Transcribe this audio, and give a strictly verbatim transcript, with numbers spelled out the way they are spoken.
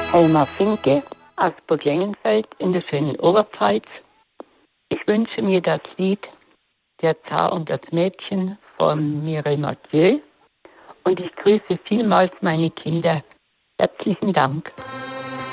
Elmar Finke aus Burg Lengenfeld in der schönen Oberpfalz. Ich wünsche mir das Lied Der Zar und das Mädchen von Mireille Mathieu und ich grüße vielmals meine Kinder. Herzlichen Dank.